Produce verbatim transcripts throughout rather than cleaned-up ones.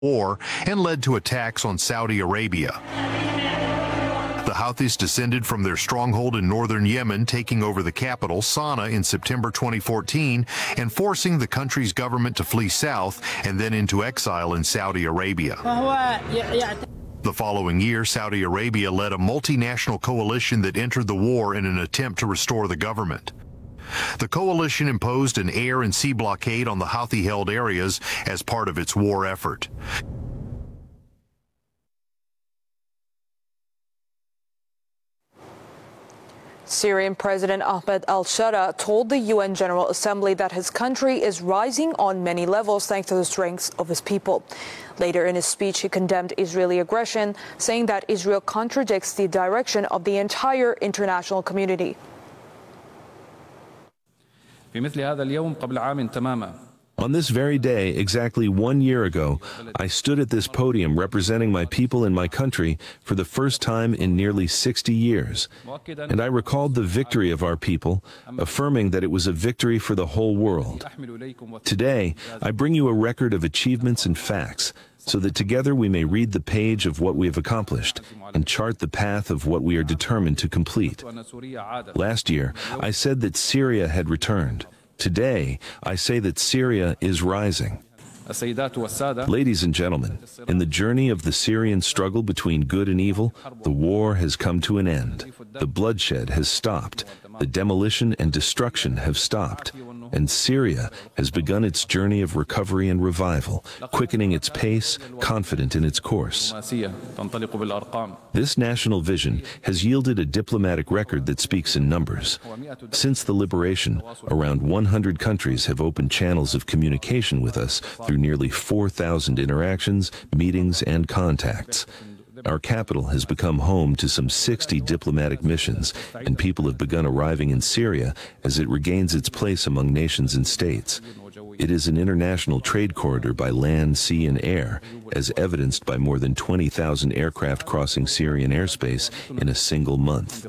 war and led to attacks on Saudi Arabia. The Houthis descended from their stronghold in northern Yemen, taking over the capital, Sana'a, in September twenty fourteen and forcing the country's government to flee south and then into exile in Saudi Arabia. The following year, Saudi Arabia led a multinational coalition that entered the war in an attempt to restore the government. The coalition imposed an air and sea blockade on the Houthi-held areas as part of its war effort. Syrian President Ahmed al-Shara told the U N General Assembly that his country is rising on many levels thanks to the strength of his people. Later in his speech, he condemned Israeli aggression, saying that Israel contradicts the direction of the entire international community. On this very day, exactly one year ago, I stood at this podium representing my people and my country for the first time in nearly sixty years. And I recalled the victory of our people, affirming that it was a victory for the whole world. Today, I bring you a record of achievements and facts, so that together we may read the page of what we have accomplished and chart the path of what we are determined to complete. Last year, I said that Syria had returned. Today, I say that Syria is rising. Ladies and gentlemen, in the journey of the Syrian struggle between good and evil, the war has come to an end. The bloodshed has stopped. The demolition and destruction have stopped. And Syria has begun its journey of recovery and revival, quickening its pace, confident in its course. This national vision has yielded a diplomatic record that speaks in numbers. Since the liberation, around one hundred countries have opened channels of communication with us through nearly four thousand interactions, meetings, and contacts. Our capital has become home to some sixty diplomatic missions, and people have begun arriving in Syria as it regains its place among nations and states. It is an international trade corridor by land, sea, and air, as evidenced by more than twenty thousand aircraft crossing Syrian airspace in a single month.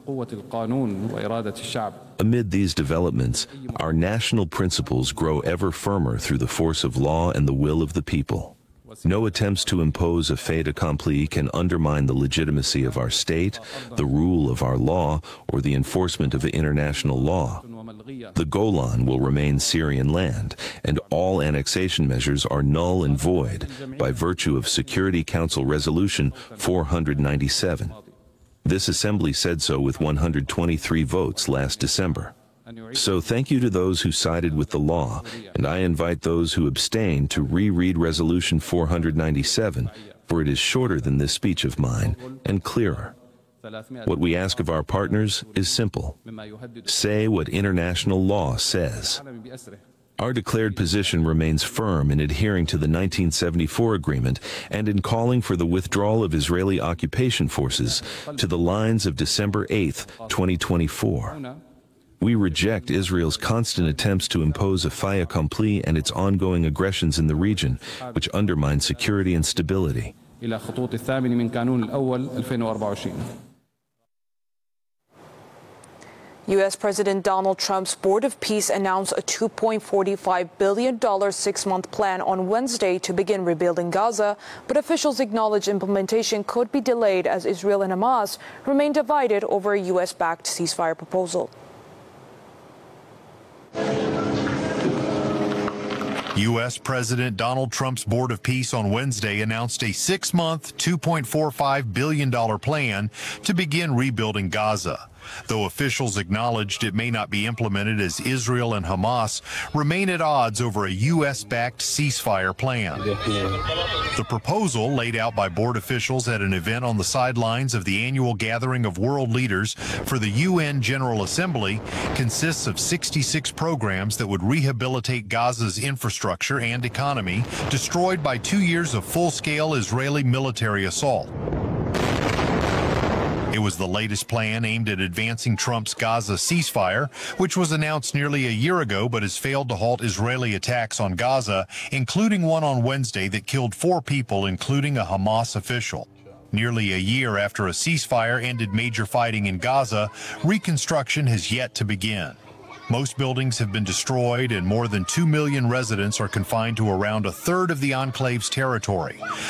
Amid these developments, our national principles grow ever firmer through the force of law and the will of the people. No attempts to impose a fait accompli can undermine the legitimacy of our state, the rule of our law, or the enforcement of international law. The Golan will remain Syrian land, and all annexation measures are null and void by virtue of Security Council Resolution four hundred ninety-seven. This assembly said so with one hundred twenty-three votes last December. So thank you to those who sided with the law, and I invite those who abstain to reread Resolution four hundred ninety-seven, for it is shorter than this speech of mine, and clearer. What we ask of our partners is simple. Say what international law says. Our declared position remains firm in adhering to the nineteen seventy-four agreement and in calling for the withdrawal of Israeli occupation forces to the lines of December eighth, twenty twenty-four. We reject Israel's constant attempts to impose a fait accompli and its ongoing aggressions in the region, which undermine security and stability. U S President Donald Trump's Board of Peace announced a two point four five billion dollars six-month plan on Wednesday to begin rebuilding Gaza, but officials acknowledge implementation could be delayed as Israel and Hamas remain divided over a U S-backed ceasefire proposal. U S President Donald Trump's Board of Peace on Wednesday announced a six-month, two point four five billion dollars plan to begin rebuilding Gaza, though officials acknowledged it may not be implemented as Israel and Hamas remain at odds over a U S-backed ceasefire plan. The proposal, laid out by board officials at an event on the sidelines of the annual gathering of world leaders for the U N General Assembly, consists of sixty-six programs that would rehabilitate Gaza's infrastructure and economy, destroyed by two years of full-scale Israeli military assault. It was the latest plan aimed at advancing Trump's Gaza ceasefire, which was announced nearly a year ago but has failed to halt Israeli attacks on Gaza, including one on Wednesday that killed four people, including a Hamas official. Nearly a year after a ceasefire ended major fighting in Gaza, reconstruction has yet to begin. Most buildings have been destroyed, and more than two million residents are confined to around a third of the enclave's territory.